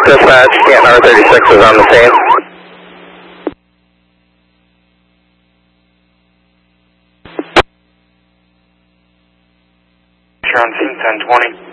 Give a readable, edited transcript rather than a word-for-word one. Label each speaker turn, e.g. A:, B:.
A: Dispatch, Canton R36 is on the scene.
B: You're on scene 1020.